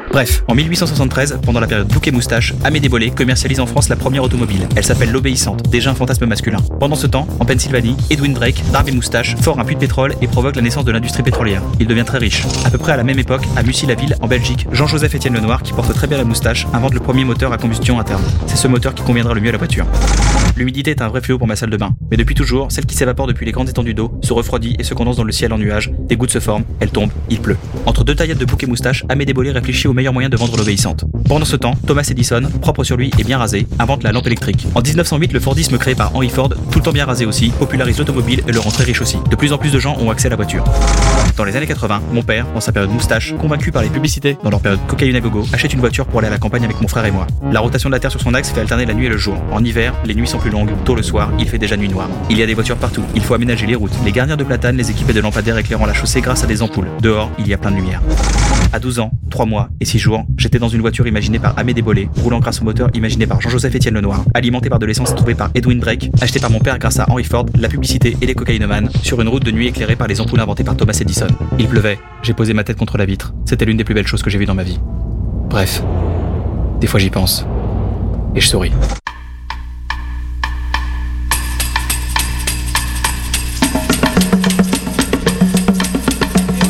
Bref, en 1873, pendant la période bouquet moustache, Amédée Bollé commercialise en France la première automobile. Elle s'appelle l'Obéissante, déjà un fantasme masculin. Pendant ce temps, en Pennsylvanie, Edwin Drake, barbe et moustache, fore un puits de pétrole et provoque la naissance de l'industrie pétrolière. Il devient très riche. À peu près à la même époque, à Mussy-la-Ville, en Belgique, Jean-Joseph Étienne Lenoir, qui porte très bien la moustache, invente le premier moteur à combustion interne. C'est ce moteur qui conviendra le mieux à la voiture. L'humidité est un vrai fléau pour ma salle de bain. Mais depuis toujours, celle qui s'évapore depuis les grandes étendues d'eau se refroidit et se condense dans le ciel en nuages. Des gouttes se forment, elles tombent, il pleut. Entre deux taillettes de bouquet moustache, Amédée Bollé réfléchit au meilleur moyen de vendre l'Obéissante. Pendant ce temps, Thomas Edison, propre sur lui et bien rasé, invente la lampe électrique. En 1908, le Fordisme créé par Henry Ford, tout le temps bien rasé aussi, popularise l'automobile et le rend très riche aussi. De plus en plus de gens ont accès à la voiture. Dans les années 80, mon père, dans sa période moustache, convaincu par les publicités dans leur période cocaïne à gogo, achète une voiture pour aller à la campagne avec mon frère et moi. La rotation de la Terre sur son axe fait alterner la nuit et le jour. En hiver, les nuits sont plus longues, tôt le soir, il fait déjà nuit noire. Il y a des voitures partout, il faut aménager les routes, les garnir de platanes, les équiper de lampadaires éclairant la chaussée grâce à des ampoules. Dehors, il y a plein de lumière. À 12 ans, 3 mois et 6 jours, j'étais dans une voiture imaginée par Amédée Bollé, roulant grâce au moteur imaginé par Jean-Joseph Étienne Lenoir, alimentée par de l'essence trouvée par Edwin Drake, achetée par mon père grâce à Henry Ford, la publicité et les cocaïnomanes, sur une route de nuit éclairée par les ampoules inventées par Thomas Edison. Il pleuvait, j'ai posé ma tête contre la vitre. C'était l'une des plus belles choses que j'ai vues dans ma vie. Bref, des fois j'y pense. Et je souris.